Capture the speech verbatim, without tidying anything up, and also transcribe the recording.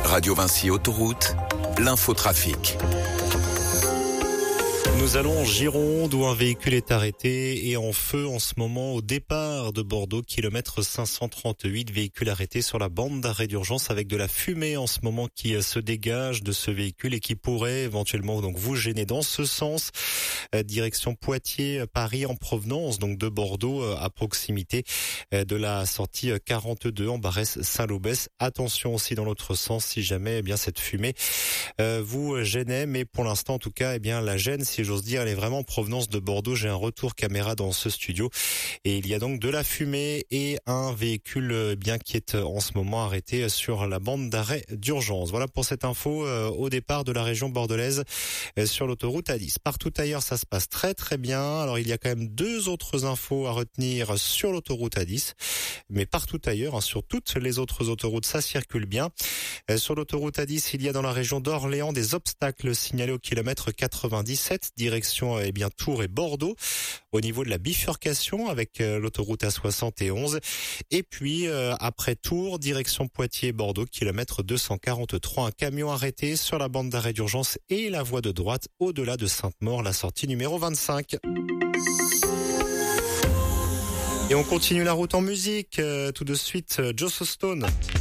Radio Vinci Autoroute, l'infotrafic. Nous allons en Gironde où un véhicule est arrêté et en feu en ce moment au départ de Bordeaux, kilomètre cinq cent trente-huit, véhicule arrêté sur la bande d'arrêt d'urgence avec de la fumée en ce moment qui se dégage de ce véhicule et qui pourrait éventuellement donc vous gêner dans ce sens. Direction Poitiers, Paris en provenance donc de Bordeaux à proximité de la sortie quarante-deux en Barès-Saint-Lobès. Attention aussi dans l'autre sens si jamais eh bien cette fumée vous gênait, mais pour l'instant en tout cas eh bien la gêne, si j'ose dire, elle est vraiment en provenance de Bordeaux. J'ai un retour caméra dans ce studio et il y a donc de la fumée et un véhicule bien qui est en ce moment arrêté sur la bande d'arrêt d'urgence. Voilà pour cette info euh, au départ de la région bordelaise euh, sur l'autoroute A dix. Partout ailleurs, ça se passe très très bien. Alors il y a quand même deux autres infos à retenir sur l'autoroute A dix, mais partout ailleurs, hein, sur toutes les autres autoroutes, ça circule bien. Euh, sur l'autoroute A dix, il y a dans la région d'Orléans des obstacles signalés au kilomètre quatre-vingt-dix-sept, direction eh bien Tours et Bordeaux, au niveau de la bifurcation avec euh, l'autoroute A soixante et onze. Et puis euh, après Tours, direction Poitiers et Bordeaux, kilomètre deux cent quarante-trois, un camion arrêté sur la bande d'arrêt d'urgence et la voie de droite au-delà de Sainte-Maure, la sortie numéro vingt-cinq. Et on continue la route en musique, euh, tout de suite, euh, Joss Stone.